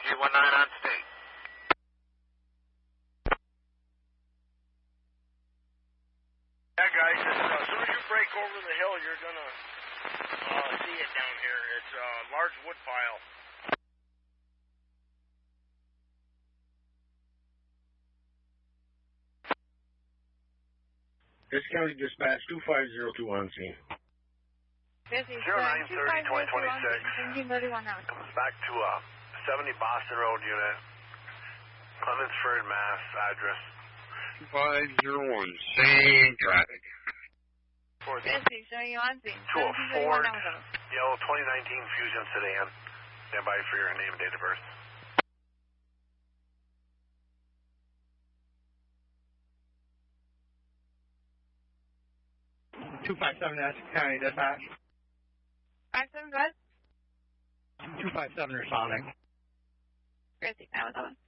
319 on state. Yeah, guys, as soon as you break over the hill, you're going to see it down here. It's a large wood pile. This County Dispatch 2502 on scene. 0930-2026 comes back to 70 Boston Road unit, Clemensford, Mass. Address 2501, same traffic. to a Ford Yellow 2019 Fusion sedan. Stand by for your name and date of birth. County Dispatch. 57 good? 257 responding. Gracie, 917.